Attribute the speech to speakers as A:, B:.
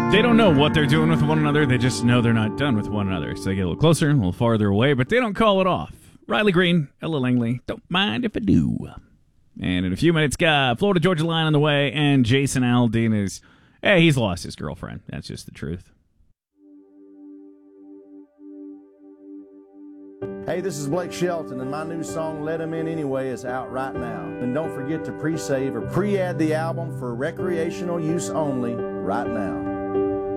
A: They don't know what they're doing with one another. They just know they're not done with one another. So they get a little closer, a little farther away, but they don't call it off. Riley Green, Ella Langley, don't mind if I do. And in a few minutes, got Florida Georgia Line on the way, and Jason Aldean is, he's lost his girlfriend. That's just the truth.
B: Hey, this is Blake Shelton, and my new song, Let 'Em In Anyway, is out right now. And don't forget to pre-save or pre-add the album for recreational use only right now.